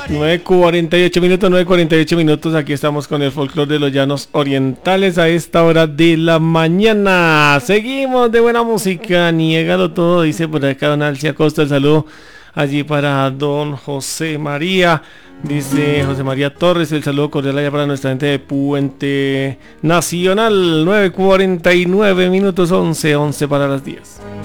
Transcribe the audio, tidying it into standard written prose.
9:48 minutos, 9:48 minutos. Aquí estamos con el folclore de los llanos orientales a esta hora de la mañana. Seguimos de buena música, niégalo todo, dice por acá don Alcia Costa. El saludo allí para don José María. Dice José María Torres, el saludo cordial allá para nuestra gente de Puente Nacional. 9:49 minutos, 11 para las 10.